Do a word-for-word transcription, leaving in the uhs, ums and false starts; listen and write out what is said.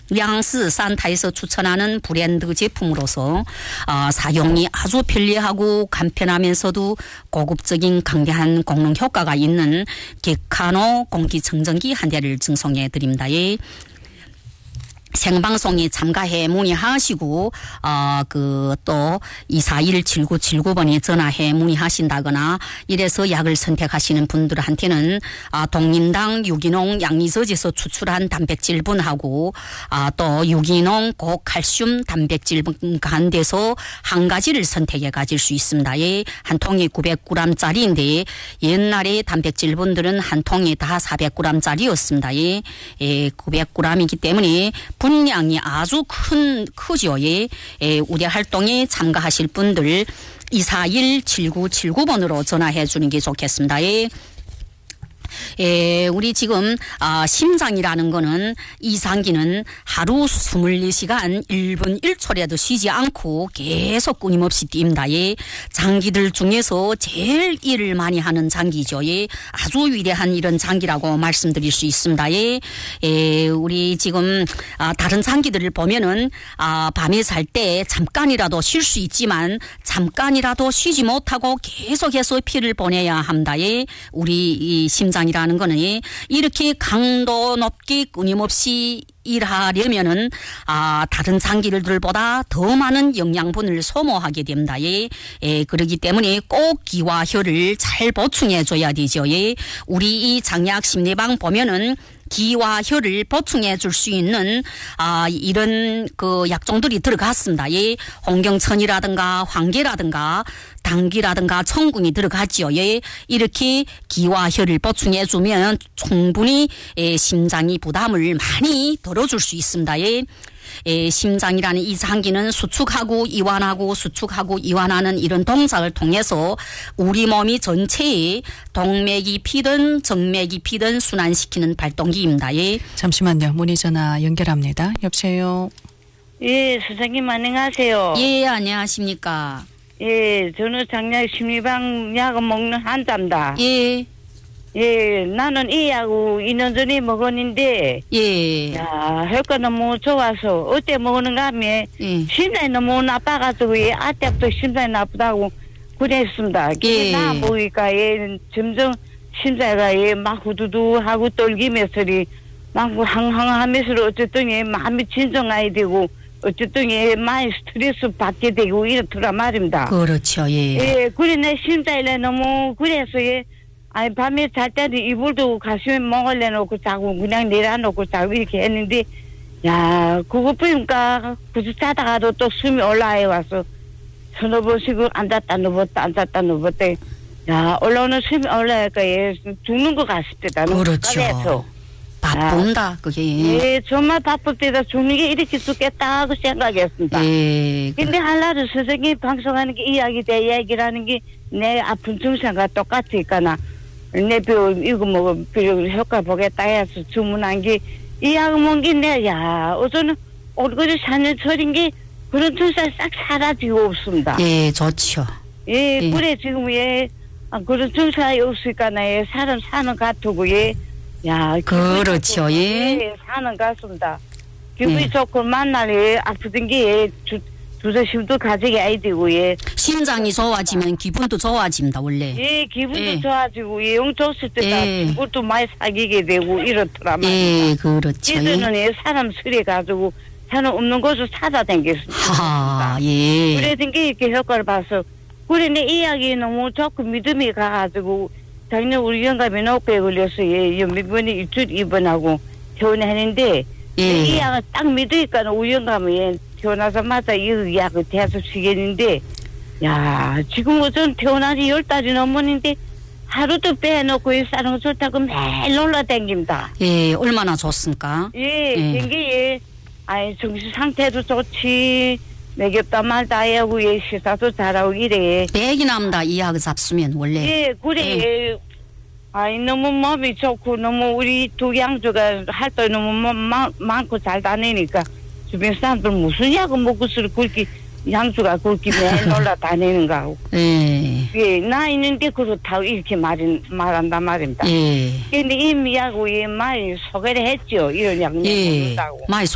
양스 산타에서 추천하는 브랜드 제품으로서 어, 사용이 아주 편리하고 간편하면서도 고급적인 강력한功能 효과가 있는 게카노 공기청정기 한 대를 증송해 드립니다. 예. 생방송에 참가해 문의하시고 어, 그 또 이사일 칠구칠구 번에 전화해 문의하신다거나 이래서 약을 선택하시는 분들한테는 아, 동림당 유기농 양리저지에서 추출한 단백질분하고 아, 또 유기농 고칼슘 단백질분 가운데서 한 가지를 선택해 가질 수 있습니다. 예, 한 통이 구백 그램짜리인데 옛날에 단백질분들은 한 통이 다 사백 그램짜리였습니다. 예, 예, 구백 그램이기 때문에 분량이 아주 큰, 크죠. 예. 예, 우리 활동에 참가하실 분들 이사일 칠구칠구 번으로 전화해 주는 게 좋겠습니다. 예. 예, 우리 지금 아, 심장이라는 거는 이상기는 하루 이십사 시간 일 분 일 초라도 쉬지 않고 계속 끊임없이 뜁니다. 예, 장기들 중에서 제일 일을 많이 하는 장기죠. 예, 아주 위대한 이런 장기라고 말씀드릴 수 있습니다. 예, 예 우리 지금 아, 다른 장기들을 보면은 아, 밤에 잘 때 잠깐이라도 쉴 수 있지만 잠깐이라도 쉬지 못하고 계속해서 피를 보내야 합니다. 예, 우리 이 심장 이라는 거는 이렇게 강도 높게 끊임없이 일하려면은 아 다른 장기들보다 더 많은 영양분을 소모하게 됩니다. 예, 예 그렇기 때문에 꼭 기와 혈을 잘 보충해 줘야 되죠. 예, 우리 이 장약 심리방 보면은 기와 혈을 보충해 줄 수 있는 아 이런 그 약종들이 들어갔습니다. 예, 홍경천이라든가 황계라든가 당귀라든가 청궁이 들어가지요. 예, 이렇게 기와 혈을 보충해 주면 충분히 예, 심장이 부담을 많이 덜어줄 수 있습니다. 예. 예, 심장이라는 이 장기는 수축하고 이완하고 수축하고 이완하는 이런 동작을 통해서 우리 몸이 전체에 동맥이 피든 정맥이 피든 순환시키는 발동기입니다. 예. 잠시만요. 문의 전화 연결합니다. 여보세요. 예, 선생님 안녕하세요. 예, 안녕하십니까. 예, 저는 작년 심리방 약을 먹는 환자입니다. 예. 예, 나는 이 약을 이 년 전에 먹었는데, 예. 야, 효과 너무 좋아서, 어때 먹는가 하면, 예. 심장이 너무 나빠가지고, 예, 아때부터 심장이 나쁘다고 그랬습니다. 예. 나 보니까, 예, 점점 심장이, 예, 막 후두두하고 떨기면서, 막 항항하면서, 어쨌든, 예, 마음이 진정해야 되고, 어쨌든, 예, 많이 스트레스 받게 되고, 이렇더라 말입니다. 그렇죠, 예. 예, 그래, 내 심장이 너무, 그래서, 예, 아니, 밤에 잘 때도 이불도 가슴에 멍을 내놓고 자고 그냥 내려놓고 자고 이렇게 했는데, 야, 그거 보니까 그저 자다가도 또 숨이 올라와 와서 서너 번 쉬고 앉았다 누웠다 앉았다 누웠다. 야, 올라오는 숨이 올라오니까 예, 죽는 것 같습니다. 그렇죠. 바쁜다, 그게. 예, 정말 바쁠 때다 죽는 게 이렇게 죽겠다 하고 생각했습니다. 예. 근데 하나를 선생님이 방송하는 게 이야기 대 이야기라는 게 내 아픈 증상과 똑같으니까나 내 병 이거 뭐 병 효과 보겠다 해서 주문한 게 이 약을 먹은 게 내야 어저는 얼굴이 사는 철인 게 그런 증상 싹 사라지고 없습니다. 예, 좋죠. 예, 예. 그래 지금 예 아, 그런 증상이 없으니까 나 사람 사는 것 같고 예, 야 그렇죠, 예. 예, 사는 것 같습니다. 기분이 예. 좋고 만날 예 아프던 게 예, 주 주저심도 가지게 아이 되고 예. 심장이 좋아지면 기분도 좋아집니다, 원래. 예, 기분도 예. 좋아지고, 예, 영 좋을 때다 예. 기분도 많이 사귀게 되고, 이렇더라 말이야. 예, 그렇죠. 예. 이들은 예, 사람 쓰레가지고, 사람 없는 곳을 찾아다녔습니다. 하, 예. 그래, 댕게 이렇게 효과를 봐서, 그래, 내 이야기 너무 좋고 믿음이 가가지고, 작년 우리 영감이 녹배에 걸려서, 예, 연민번에 일주일 입원하고 퇴원했는데, 예. 이 약을 딱 믿으니까 우리 영감이 예, 태어나자마자 이 약을 대서 쓰겠는데, 야, 지금 우선 태어난 지 열 달이 넘었는데, 하루도 빼놓고 이 싸는 거 좋다고 매일 놀러다닙니다. 예, 얼마나 좋습니까? 예, 예. 댕기, 예, 아이, 정신 상태도 좋지, 매겹다 말다 하고, 예, 시사도 잘하고 이래. 백이 남다, 이 약을 잡수면, 원래. 예, 그래, 예. 예. 아이, 너무 몸이 좋고, 너무 우리 두 양주가 할 때 너무 마, 마, 많고 잘 다니니까, 주변 사람들 무슨 약을 먹고서 그렇게 양주가 그렇게 매일 놀아다니는가 하고. 예. 예, 나 있는데 그렇다고 이렇게 말, 말한단 말입니다. 예. 근데 이미 약을 예, 많이 소개를 했죠. 이런 약 예. 먹는다고. 많이